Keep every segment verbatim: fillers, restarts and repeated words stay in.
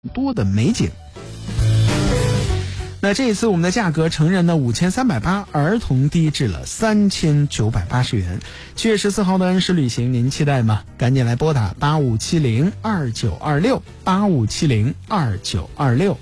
多的美景。那这一次我们的价格，成人呢五千三百八，儿童低至了三千九百八十元。七月十四号的恩施旅行，您期待吗？赶紧来拨打八五七零二九二六八五七零二九二六。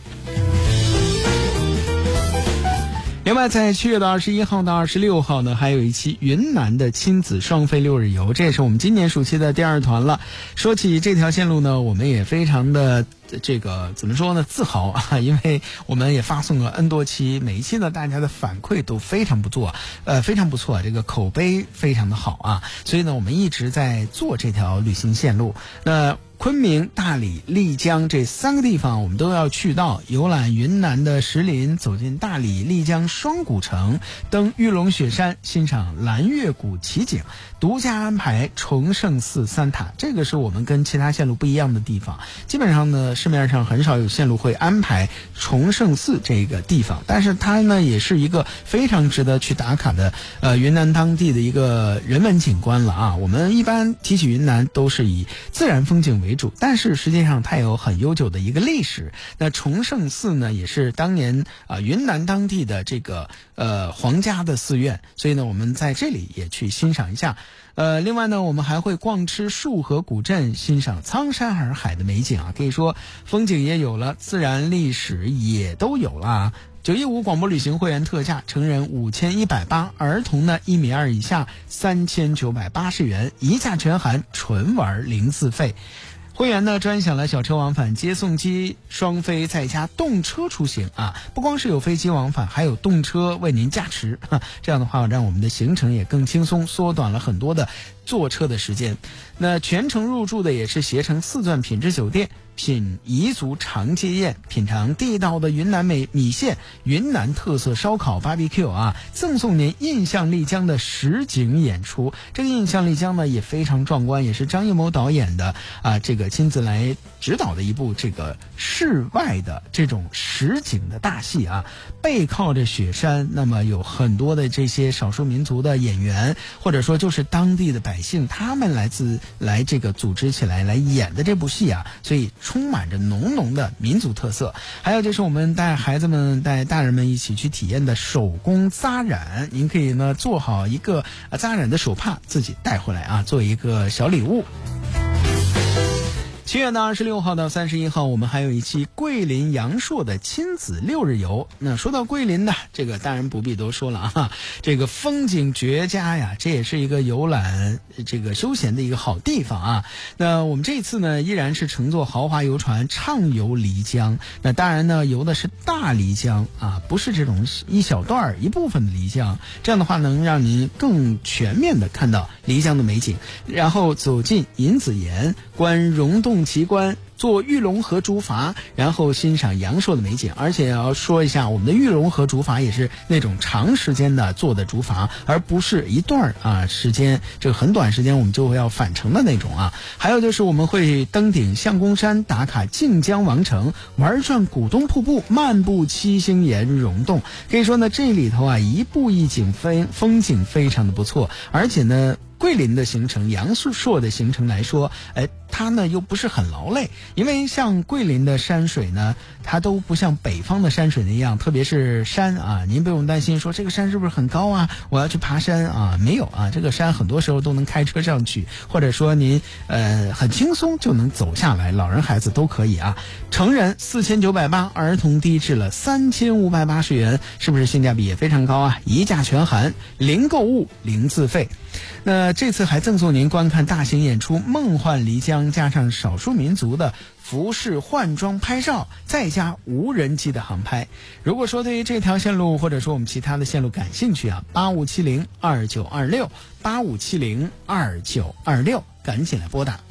另外，在七月的二十一号到二十六号呢，还有一期云南的亲子双飞六日游，这也是我们今年暑期的第二团了。说起这条线路呢，我们也非常的这个怎么说呢，自豪啊，因为我们也发送了 N 多期，每一期呢大家的反馈都非常不错，呃，非常不错，这个口碑非常的好啊，所以呢，我们一直在做这条旅行线路。那昆明、大理、丽江这三个地方我们都要去到，游览云南的石林，走进大理、丽江双古城，登玉龙雪山，欣赏蓝月谷奇景，独家安排崇圣寺三塔，这个是我们跟其他线路不一样的地方。基本上呢，市面上很少有线路会安排崇圣寺这个地方，但是它呢也是一个非常值得去打卡的呃云南当地的一个人文景观了啊。我们一般提起云南都是以自然风景为主，但是实际上它有很悠久的一个历史。那崇圣寺呢也是当年啊、呃、云南当地的这个呃皇家的寺院，所以呢我们在这里也去欣赏一下。呃，另外呢，我们还会逛吃束河古镇，欣赏苍山洱海的美景啊，可以说风景也有了，自然历史也都有了。九一五广播旅行会员特价，成人五千一百八，儿童呢一米二以下三千九百八十元，一价全含，纯玩零自费。会员呢专享了小车往返、接送机、双飞再加动车出行啊！不光是有飞机往返，还有动车为您驾驶，这样的话让我们的行程也更轻松，缩短了很多的坐车的时间。那全程入住的也是携程四钻品质酒店，品彝族长街宴，品尝地道的云南美米线、云南特色烧烤 B B Q 啊，赠送您印象丽江的实景演出。这个印象丽江呢也非常壮观，也是张艺谋导演的啊这个亲自来指导的一部这个室外的这种实景的大戏啊，背靠着雪山，那么有很多的这些少数民族的演员，或者说就是当地的百姓，他们来自来这个组织起来来演的这部戏啊，所以充满着浓浓的民族特色。还有就是我们带孩子们带大人们一起去体验的手工扎染，您可以呢做好一个扎染的手帕自己带回来啊，做一个小礼物。七月的二十六号到三十一号，我们还有一期桂林阳朔的亲子六日游。那说到桂林呢，这个当然不必多说了啊，这个风景绝佳呀，这也是一个游览这个休闲的一个好地方啊。那我们这次呢，依然是乘坐豪华游船畅游漓江。那当然呢，游的是大漓江啊，不是这种一小段一部分的漓江。这样的话，能让您更全面的看到漓江的美景，然后走进银子岩，观溶洞奇观，做玉龙河竹筏，然后欣赏阳朔的美景。而且要说一下，我们的玉龙河竹筏也是那种长时间的做的竹筏，而不是一段啊时间，这个很短时间我们就要返程的那种啊。还有就是我们会登顶相公山，打卡靖江王城，玩转古东瀑布，漫步七星岩溶洞。可以说呢，这里头啊一步一景非风景非常的不错，而且呢桂林的行程、阳朔的行程来说，哎，它呢又不是很劳累，因为像桂林的山水呢，它都不像北方的山水那样，特别是山啊，您不用担心说这个山是不是很高啊，我要去爬山啊，没有啊，这个山很多时候都能开车上去，或者说您呃很轻松就能走下来，老人孩子都可以啊。成人四千九百八，儿童低至了三千五百八十元，是不是性价比也非常高啊？一价全含，零购物，零自费。那这次还赠送您观看大型演出《梦幻漓江》，加上少数民族的服饰换装拍照，再加无人机的航拍。如果说对于这条线路或者说我们其他的线路感兴趣啊，八五七零二九二六八五七零二九二六，赶紧来拨打。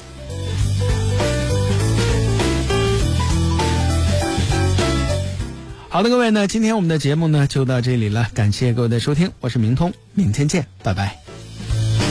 好的，各位呢，今天我们的节目呢就到这里了，感谢各位的收听，我是明通，明天见，拜拜。